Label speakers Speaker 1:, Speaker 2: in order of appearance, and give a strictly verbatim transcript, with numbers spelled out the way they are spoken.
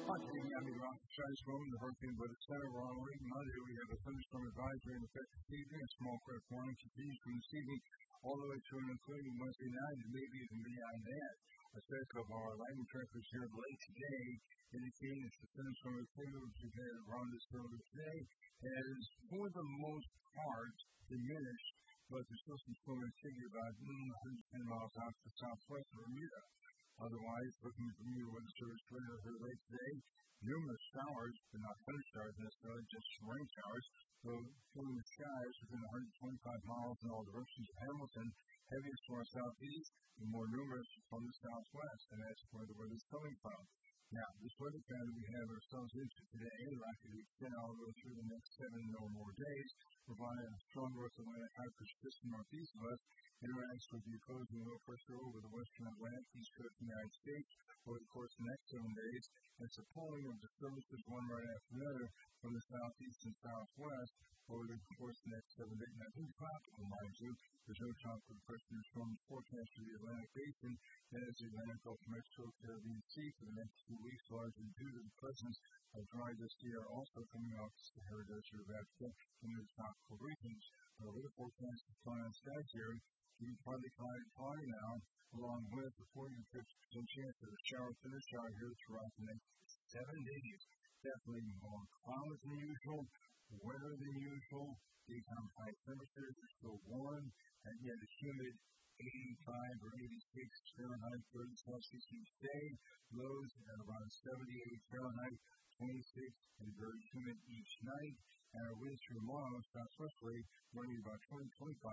Speaker 1: Continuing on the rock size room, the hurricane weather center, Ronald Reagan. Monday, we have a thunderstorm advisory in effect this evening. A small craft warning continues from this evening all the way to and including Wednesday night, and maybe even beyond that. A set of our lightning trackers here late today indicating it's the thunderstorm activity which we've had around this earlier today has, for the most part, diminished, but there's still some storm activity about mm, one hundred ten miles out to the southwest of Bermuda. Otherwise, looking at Bermuda Weather Service radar here late today, numerous showers, but not thundershowers necessarily, just rain showers. So, filling the skies within one hundred twenty-five miles in all directions of Hamilton, heaviest from our southeast, and more numerous from the southwest, and that's where the weather's coming from. Now, this weather pattern we have ourselves into today, likely to extend all the way through the next seven or more days, providing a strong North Atlantic high pressure system northeast of us interacts with the opposing low pressure over the western Atlantic, east coast of the United States over the course of the next seven days. And it's a pulling of disturbances one right after another from the southeast and southwest over the course of the next seven days. Now, in tropical, mind you, there's no tropical pressure storm forecast for the Atlantic Basin as the Atlantic Gulf of Mexico, Caribbean Sea for the next two weeks, largely due to the presence of dry dust air also coming off the Sahara Desert of Africa into the tropical regions. Uh, with the forecast of cloudy skies here, keep partly cloudy cloudy now, along with the forty to fifty percent chance of a shower, thinner shower here throughout the next seven days. Definitely more cloudy than usual, wetter than usual. Daytime high temperatures are still warm, and yet a humid eighty-five or eighty-six Fahrenheit, thirty Celsius each day. Lows at around seventy-eight Fahrenheit, twenty-six, and very humid each night. And our winds for tomorrow, southwesterly, running about twenty to twenty-five.